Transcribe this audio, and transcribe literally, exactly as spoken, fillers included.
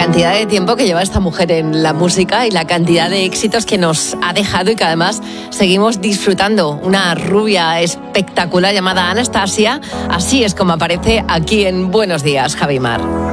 cantidad de tiempo que lleva esta mujer en la música y la cantidad de éxitos que nos ha dejado y que además seguimos disfrutando. Una rubia espectacular llamada Anastasia. Así es como aparece aquí en Buenos Días, Javi Mar.